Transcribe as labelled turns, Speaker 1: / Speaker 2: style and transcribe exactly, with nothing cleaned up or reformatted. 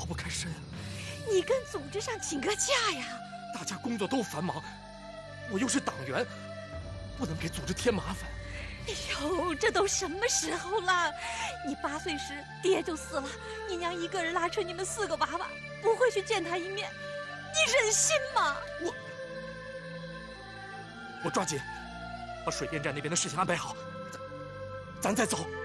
Speaker 1: 不开身。
Speaker 2: 你跟组织上请个假呀！
Speaker 1: 大家工作都繁忙，我又是党员，不能给组织添麻烦。
Speaker 2: 哎呦，这都什么时候了？你八岁时爹就死了，你娘一个人拉扯你们四个娃娃，不会去见他一面，你忍心吗？
Speaker 1: 我我抓紧把水电站那边的事情安排好，咱咱再走。